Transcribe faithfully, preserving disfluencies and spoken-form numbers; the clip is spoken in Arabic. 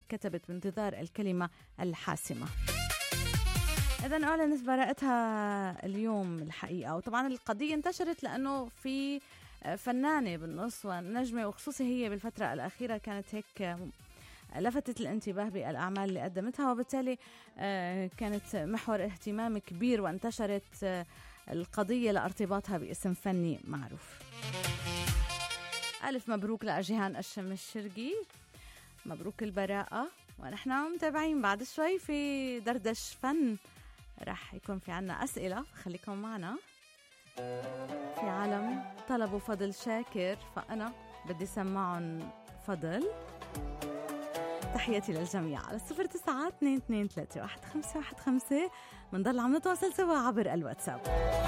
كتبت بانتظار الكلمة الحاسمة. إذن أعلنت براءتها اليوم الحقيقة. وطبعا القضية انتشرت لأنه في فنانة بالنص ونجمة، وخصوصي هي بالفترة الأخيرة كانت هيك لفتت الانتباه بالأعمال اللي قدمتها، وبالتالي كانت محور اهتمام كبير، وانتشرت القضية لارتباطها باسم فني معروف. ألف مبروك لأجيهان الشمشرقي، مبروك البراءة. ونحن متابعين بعد شوي في دردش فن، رح يكون في عنا أسئلة، خليكم معنا. في عالم طلبوا فضل شاكر، فأنا بدي سمعهم فضل. تحياتي للجميع على صفر تسعة اثنين اثنين ثلاثة واحد خمسة واحد خمسة. منضل عم نتواصل سوا عبر الواتساب.